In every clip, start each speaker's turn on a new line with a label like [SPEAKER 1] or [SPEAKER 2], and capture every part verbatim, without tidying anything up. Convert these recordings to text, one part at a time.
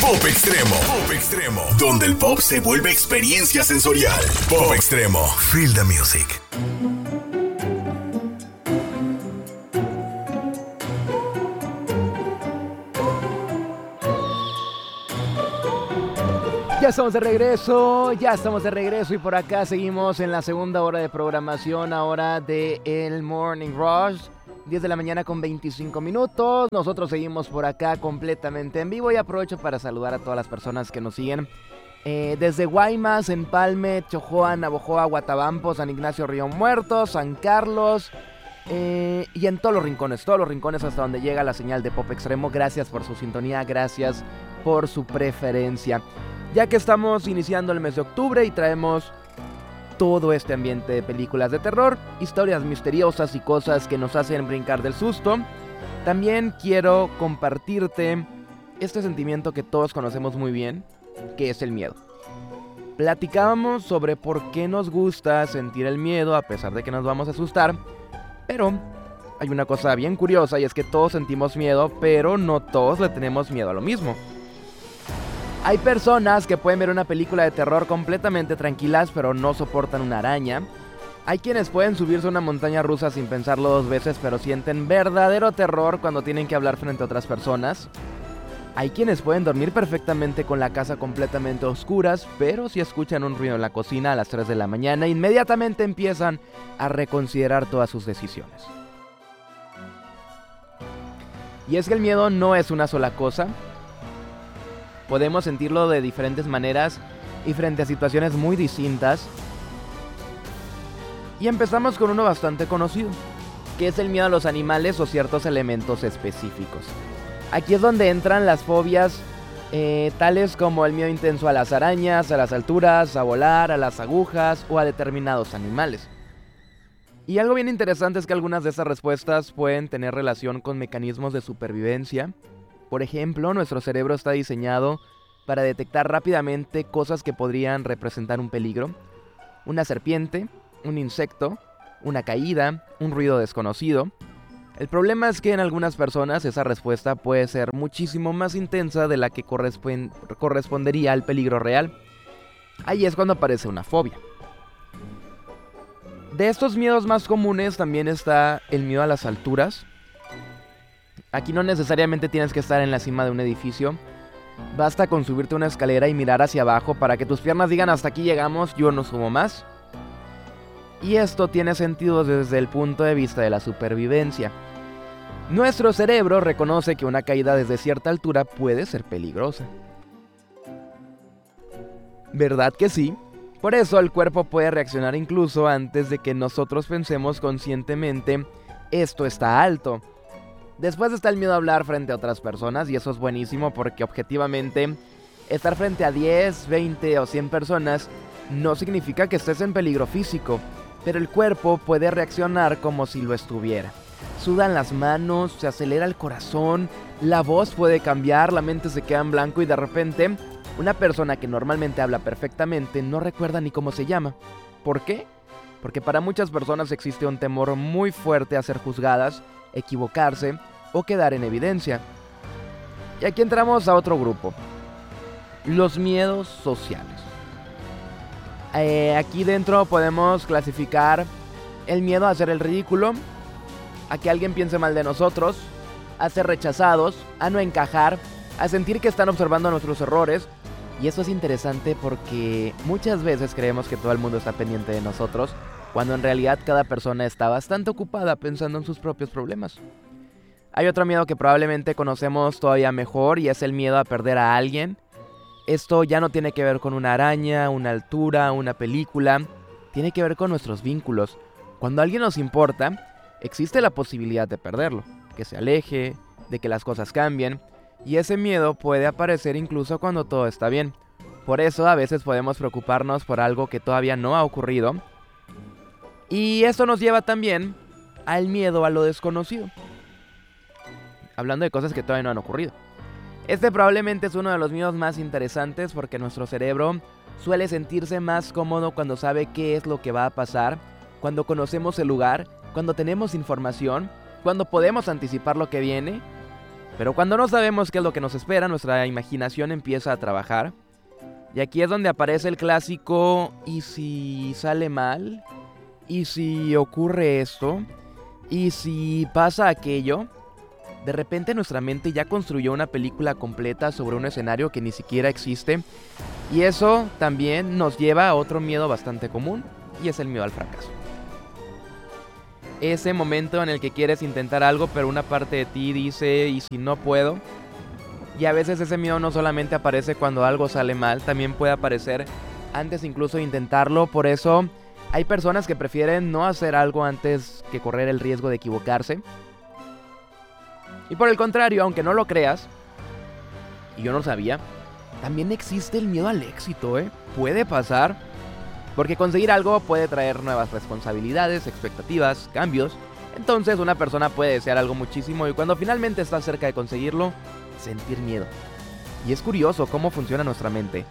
[SPEAKER 1] Pop Extremo. Pop Extremo. Donde el pop se vuelve experiencia sensorial. Pop Extremo. Feel the music.
[SPEAKER 2] Ya estamos de regreso, ya estamos de regreso y por acá seguimos en la segunda hora de programación ahora de El Morning Rush, diez de la mañana con veinticinco minutos. Nosotros seguimos por acá completamente en vivo y aprovecho para saludar a todas las personas que nos siguen eh, desde Guaymas, Empalme, Chojoa, Navojoa, Guatabampo, San Ignacio, Río Muerto, San Carlos eh, y en todos los rincones, todos los rincones hasta donde llega la señal de Pop Extremo. Gracias por su sintonía, gracias por su preferencia. Ya que estamos iniciando el mes de octubre y traemos todo este ambiente de películas de terror, historias misteriosas y cosas que nos hacen brincar del susto, también quiero compartirte este sentimiento que todos conocemos muy bien, que es el miedo. Platicábamos sobre por qué nos gusta sentir el miedo a pesar de que nos vamos a asustar, pero hay una cosa bien curiosa y es que todos sentimos miedo, pero no todos le tenemos miedo a lo mismo. Hay personas que pueden ver una película de terror completamente tranquilas, pero no soportan una araña. Hay quienes pueden subirse a una montaña rusa sin pensarlo dos veces, pero sienten verdadero terror cuando tienen que hablar frente a otras personas. Hay quienes pueden dormir perfectamente con la casa completamente a oscuras, pero si escuchan un ruido en la cocina a las tres de la mañana, inmediatamente empiezan a reconsiderar todas sus decisiones. Y es que el miedo no es una sola cosa. Podemos sentirlo de diferentes maneras y frente a situaciones muy distintas. Y empezamos con uno bastante conocido, que es el miedo a los animales o ciertos elementos específicos. Aquí es donde entran las fobias eh, tales como el miedo intenso a las arañas, a las alturas, a volar, a las agujas o a determinados animales. Y algo bien interesante es que algunas de estas respuestas pueden tener relación con mecanismos de supervivencia. Por ejemplo, nuestro cerebro está diseñado para detectar rápidamente cosas que podrían representar un peligro. Una serpiente, un insecto, una caída, un ruido desconocido. El problema es que en algunas personas esa respuesta puede ser muchísimo más intensa de la que correspon- correspondería al peligro real. Ahí es cuando aparece una fobia. De estos miedos más comunes también está el miedo a las alturas. Aquí no necesariamente tienes que estar en la cima de un edificio. Basta con subirte a una escalera y mirar hacia abajo para que tus piernas digan hasta aquí llegamos, yo no subo más. Y esto tiene sentido desde el punto de vista de la supervivencia. Nuestro cerebro reconoce que una caída desde cierta altura puede ser peligrosa. ¿Verdad que sí? Por eso el cuerpo puede reaccionar incluso antes de que nosotros pensemos conscientemente esto está alto. Después está el miedo a hablar frente a otras personas y eso es buenísimo porque objetivamente estar frente a diez, veinte o cien personas no significa que estés en peligro físico, pero el cuerpo puede reaccionar como si lo estuviera. Sudan las manos, se acelera el corazón, la voz puede cambiar, la mente se queda en blanco y de repente una persona que normalmente habla perfectamente no recuerda ni cómo se llama. ¿Por qué? Porque para muchas personas existe un temor muy fuerte a ser juzgadas, equivocarse o quedar en evidencia. Y aquí entramos a otro grupo, los miedos sociales. Eh, aquí dentro podemos clasificar el miedo a hacer el ridículo, a que alguien piense mal de nosotros, a ser rechazados, a no encajar, a sentir que están observando nuestros errores. Y eso es interesante porque muchas veces creemos que todo el mundo está pendiente de nosotros, cuando en realidad cada persona está bastante ocupada pensando en sus propios problemas. Hay otro miedo que probablemente conocemos todavía mejor y es el miedo a perder a alguien. Esto ya no tiene que ver con una araña, una altura, una película, tiene que ver con nuestros vínculos. Cuando alguien nos importa, existe la posibilidad de perderlo, que se aleje, de que las cosas cambien, y ese miedo puede aparecer incluso cuando todo está bien. Por eso a veces podemos preocuparnos por algo que todavía no ha ocurrido. Y esto nos lleva también al miedo a lo desconocido. Hablando de cosas que todavía no han ocurrido. Este probablemente es uno de los miedos más interesantes porque nuestro cerebro suele sentirse más cómodo cuando sabe qué es lo que va a pasar, cuando conocemos el lugar, cuando tenemos información, cuando podemos anticipar lo que viene. Pero cuando no sabemos qué es lo que nos espera, nuestra imaginación empieza a trabajar. Y aquí es donde aparece el clásico, ¿y si sale mal? ¿Y si ocurre esto? ¿Y si pasa aquello? De repente nuestra mente ya construyó una película completa sobre un escenario que ni siquiera existe. Y eso también nos lleva a otro miedo bastante común, y es el miedo al fracaso. Ese momento en el que quieres intentar algo, pero una parte de ti dice, ¿y si no puedo? Y a veces ese miedo no solamente aparece cuando algo sale mal, también puede aparecer antes incluso de intentarlo. Por eso hay personas que prefieren no hacer algo antes que correr el riesgo de equivocarse. Y por el contrario, aunque no lo creas, y yo no sabía, también existe el miedo al éxito, ¿eh? Puede pasar, porque conseguir algo puede traer nuevas responsabilidades, expectativas, cambios. Entonces una persona puede desear algo muchísimo y cuando finalmente está cerca de conseguirlo, sentir miedo. Y es curioso cómo funciona nuestra mente.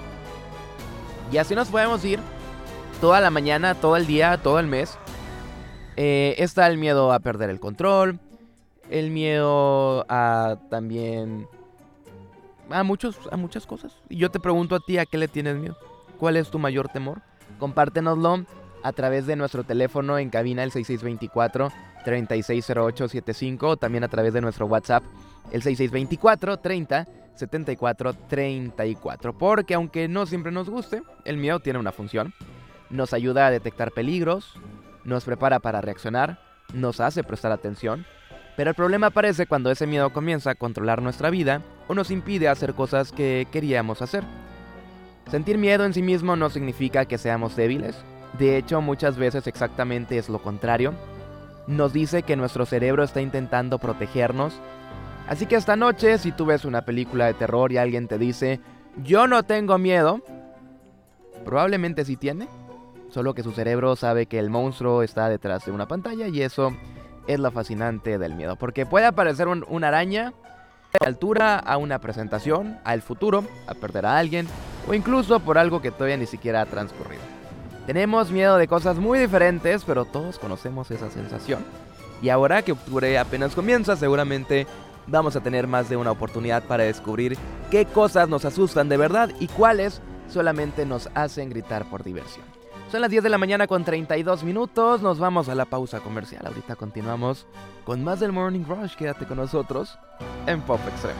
[SPEAKER 2] Y así nos podemos ir toda la mañana, todo el día, todo el mes. Eh, está el miedo a perder el control, el miedo a también a muchos a muchas cosas. Y yo te pregunto a ti, ¿a qué le tienes miedo? ¿Cuál es tu mayor temor? Compártenoslo a través de nuestro teléfono en cabina, el seis seis dos cuatro, tres seis cero ocho siete cinco, o también a través de nuestro WhatsApp, el seis seis dos cuatro, treinta, setenta y cuatro, treinta y cuatro. Porque aunque no siempre nos guste, el miedo tiene una función. Nos ayuda a detectar peligros, nos prepara para reaccionar, nos hace prestar atención. Pero el problema aparece cuando ese miedo comienza a controlar nuestra vida o nos impide hacer cosas que queríamos hacer. Sentir miedo en sí mismo no significa que seamos débiles. De hecho, muchas veces exactamente es lo contrario. Nos dice que nuestro cerebro está intentando protegernos. Así que esta noche, si tú ves una película de terror y alguien te dice, yo no tengo miedo, probablemente sí tiene, solo que su cerebro sabe que el monstruo está detrás de una pantalla y eso es lo fascinante del miedo. Porque puede aparecer un, una araña a altura, a una presentación, al futuro, a perder a alguien o incluso por algo que todavía ni siquiera ha transcurrido. Tenemos miedo de cosas muy diferentes, pero todos conocemos esa sensación. Y ahora que octubre apenas comienza, seguramente vamos a tener más de una oportunidad para descubrir qué cosas nos asustan de verdad y cuáles solamente nos hacen gritar por diversión. Son las diez de la mañana con treinta y dos minutos, nos vamos a la pausa comercial. Ahorita continuamos con más del Morning Rush, quédate con nosotros en Pop Extremo.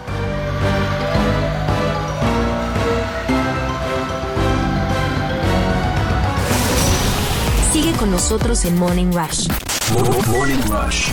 [SPEAKER 3] Sigue con nosotros en Morning Rush.
[SPEAKER 1] Morning Rush.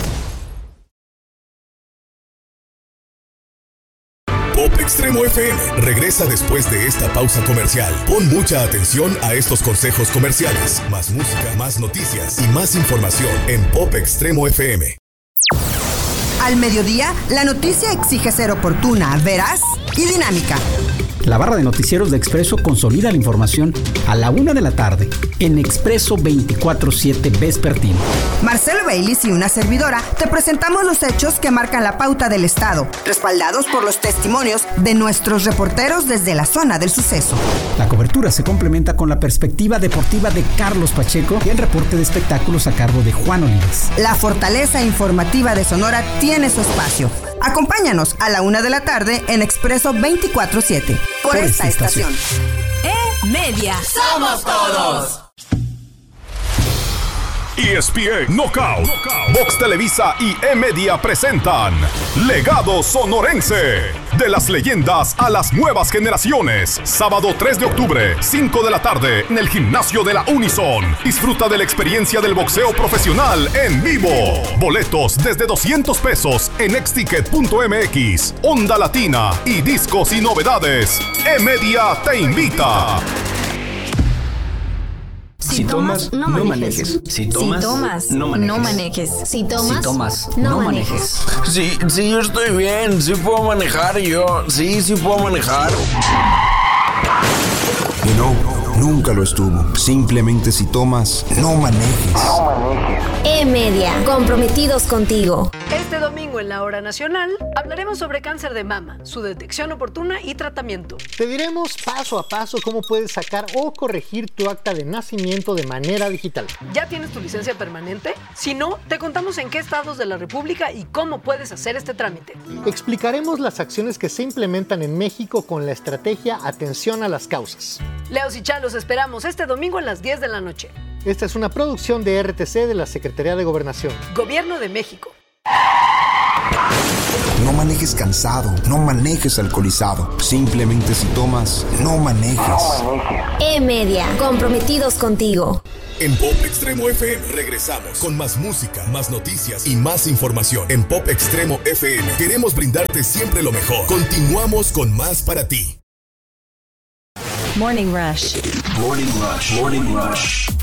[SPEAKER 1] Pop Extremo F M regresa después de esta pausa comercial. Pon mucha atención a estos consejos comerciales. Más música, más noticias y más información en Pop Extremo F M.
[SPEAKER 4] Al mediodía, la noticia exige ser oportuna, veraz y dinámica.
[SPEAKER 5] La barra de noticieros de Expreso consolida la información a la una de la tarde en Expreso veinticuatro siete Vespertino.
[SPEAKER 4] Marcelo Baylis y una servidora te presentamos los hechos que marcan la pauta del Estado, respaldados por los testimonios de nuestros reporteros desde la zona del suceso.
[SPEAKER 5] La cobertura se complementa con la perspectiva deportiva de Carlos Pacheco y el reporte de espectáculos a cargo de Juan Olives.
[SPEAKER 4] La fortaleza informativa de Sonora tiene su espacio. Acompáñanos a la una de la tarde en Expreso veinticuatro siete. Por, por esta, esta estación.
[SPEAKER 3] E-Media.
[SPEAKER 6] ¡Somos todos!
[SPEAKER 1] E S P N Knockout, Vox Televisa y E-Media presentan Legado Sonorense. De las leyendas a las nuevas generaciones. Sábado tres de octubre, cinco de la tarde, en el gimnasio de la Unison. Disfruta de la experiencia del boxeo profesional en vivo. Boletos desde doscientos pesos en exticket punto m x. Onda Latina y discos y novedades. E-Media te invita.
[SPEAKER 3] Si tomas, no manejes.
[SPEAKER 7] Si tomas,
[SPEAKER 3] si tomas
[SPEAKER 7] no manejes.
[SPEAKER 3] No manejes. Si tomas,
[SPEAKER 7] si tomas
[SPEAKER 3] no,
[SPEAKER 7] no
[SPEAKER 3] manejes.
[SPEAKER 7] manejes.
[SPEAKER 6] Sí, sí, yo estoy bien. Sí puedo manejar yo. Sí, sí puedo manejar.
[SPEAKER 1] You know,
[SPEAKER 7] nunca lo estuvo. Simplemente si tomas, no manejes. No manejes.
[SPEAKER 3] E-Media, comprometidos contigo.
[SPEAKER 8] Este domingo en la Hora Nacional hablaremos sobre cáncer de mama, su detección oportuna y tratamiento.
[SPEAKER 9] Te diremos paso a paso cómo puedes sacar o corregir tu acta de nacimiento de manera digital.
[SPEAKER 8] ¿Ya tienes tu licencia permanente? Si no, te contamos en qué estados de la República y cómo puedes hacer este trámite.
[SPEAKER 9] Explicaremos las acciones que se implementan en México con la estrategia Atención a las Causas.
[SPEAKER 8] Leos y Chá, los esperamos este domingo a las diez de la noche.
[SPEAKER 9] Esta es una producción de R T C de la Secretaría de Gobernación.
[SPEAKER 8] Gobierno de México.
[SPEAKER 7] No manejes cansado, no manejes alcoholizado. Simplemente si tomas, no manejes. No manejes.
[SPEAKER 3] E-Media, comprometidos contigo.
[SPEAKER 1] En Pop Extremo F M regresamos con más música, más noticias y más información. En Pop Extremo F M queremos brindarte siempre lo mejor. Continuamos con más para ti.
[SPEAKER 10] Morning Rush.
[SPEAKER 11] Morning Rush. Morning Rush.